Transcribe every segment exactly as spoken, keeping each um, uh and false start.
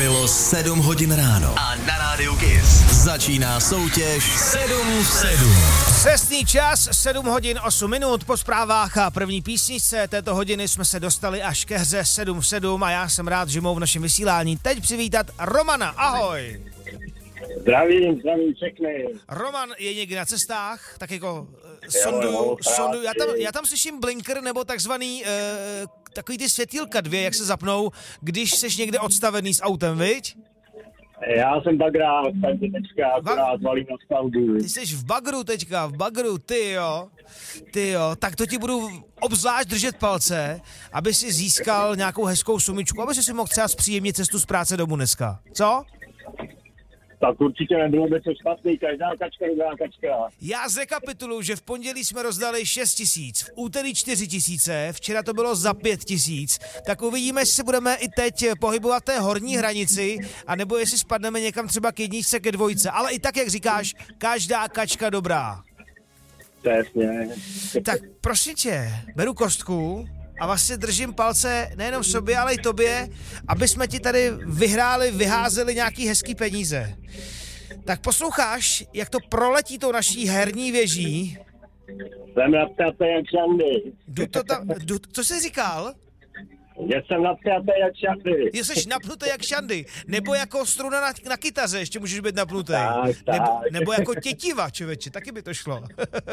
Bylo sedm hodin ráno. A na rádiu Kiss začíná soutěž sedm v sedm. Přesný čas, sedm hodin osm minut po zprávách a první písničce této hodiny jsme se dostali až ke hře sedm v sedm a já jsem rád, že mohu v našem vysílání teď přivítat Romana. Ahoj! Zdravím, zdravím všechny. Roman je někdy na cestách, tak jako uh, sondu, jo, sondu, já tam, já tam slyším blinker nebo takzvaný, uh, takový ty světýlka dvě, jak se zapnou, když seš někde odstavený s autem, viď? Já jsem bagrák, takže teďka akorát valím na stavbu. Ty jsi v bagru teďka, v bagru, ty jo, ty jo, tak to ti budu obzvlášť držet palce, aby si získal nějakou hezkou sumičku, aby si si mohl třeba zpříjemnit cestu z práce domů dneska, co? Tak určitě nebylo by to špatný, každá kačka, druhá kačka. Já zrekapituluju, že v pondělí jsme rozdali šest tisíc, v úterý čtyři tisíce, včera to bylo za pět tisíc, tak uvidíme, jestli se budeme i teď pohybovat té horní hranici, anebo jestli spadneme někam třeba k jedničce, ke dvojce, ale i tak, jak říkáš, každá kačka dobrá. Přesně. Tak prosím tě, beru kostku a vlastně držím palce nejenom sobě, ale i tobě, aby jsme ti tady vyhráli, vyházeli nějaký hezký peníze. Tak posloucháš, jak to proletí tou naší herní věží? Jsem napřátel jak šandy. Jdu to tam, jdu, co jsi říkal? Já jsem napřátel jak šandy. Jsi napnutý jak šandy, nebo jako struna na, na kytaře, ještě můžeš být napnutý. Tak, tak. Nebo, nebo jako tětiva, člověče, taky by to šlo.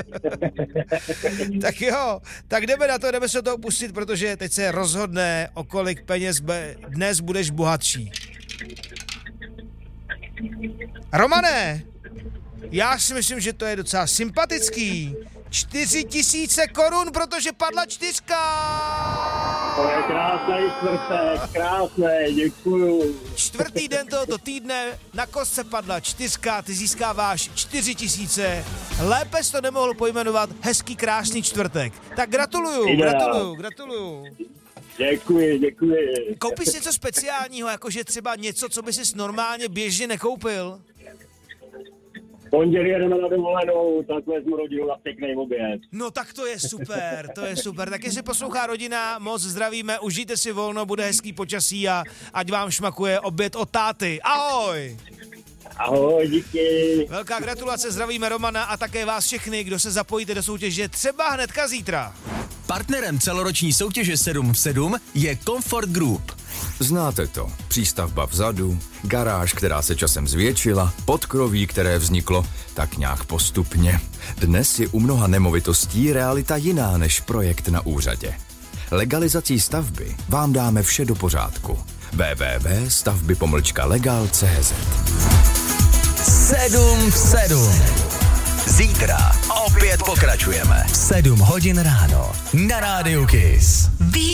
Tak jo, tak jdeme na to, jdeme se to pustit, protože teď se rozhodne, o kolik peněz be, dnes budeš bohatší. Romane, já si myslím, že to je docela sympatický. Čtyři tisíce korun, protože padla čtyřka. To je krásný čtvrtek, krásný, děkuju. Čtvrtý den tohoto týdne na kostce padla čtyřka, ty získáváš čtyři tisíce. Lépe jsi to nemohl pojmenovat hezký, krásný čtvrtek. Tak gratuluju, Ideál. gratuluju, gratuluju. Děkuji, děkuji. Koupíš si něco speciálního, jakože třeba něco, co by si normálně běžně nekoupil? Pondělí jedeme na dovolenou, tak vezmu rodinu na pěkný oběd. No tak to je super, to je super. Tak jestli poslouchá rodina, moc zdravíme, užijte si volno, bude hezký počasí a ať vám šmakuje oběd od táty. Ahoj! Ahoj, díky. Velká gratulace, zdravíme Romana a také vás všechny, kdo se zapojíte do soutěže třeba hnedka zítra. Partnerem celoroční soutěže sedm v sedm je Comfort Group. Znáte to. Přístavba vzadu, garáž, která se časem zvětšila, podkroví, které vzniklo tak nějak postupně. Dnes je u mnoha nemovitostí realita jiná než projekt na úřadě. Legalizací stavby vám dáme vše do pořádku. w w w tečka stavby pomlčka legal tečka c z sedm v sedm. Zítra opět pokračujeme. sedm hodin ráno na rádiu Kiss.